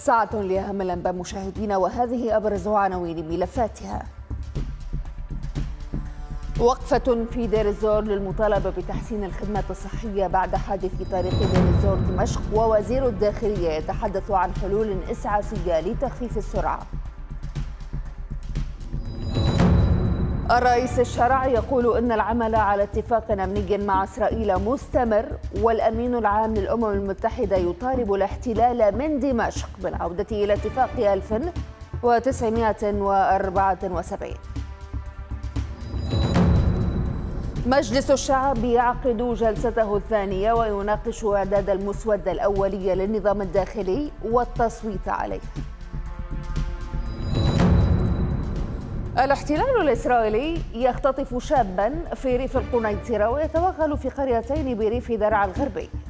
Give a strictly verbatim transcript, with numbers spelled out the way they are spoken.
ساعة لأهم الأنباء مشاهدينا، وهذه أبرز عناوين ملفاتها. وقفة في دير الزور للمطالبة بتحسين الخدمات الصحية بعد حادث طريق دير الزور دمشق، ووزير الداخلية يتحدث عن حلول إسعافية لتخفيف السرعة. الرئيس الشرع يقول إن العمل على اتفاق أمني مع إسرائيل مستمر، والأمين العام للأمم المتحدة يطالب الاحتلال من دمشق بالعودة إلى اتفاق ألف وتسعمائة وأربعة وسبعين. مجلس الشعب يعقد جلسته الثانية ويناقش إعداد المسودة الأولية للنظام الداخلي والتصويت عليه. الاحتلال الإسرائيلي يختطف شابا في ريف القنيطرة ويتوغل في قريتين بريف درعا الغربي.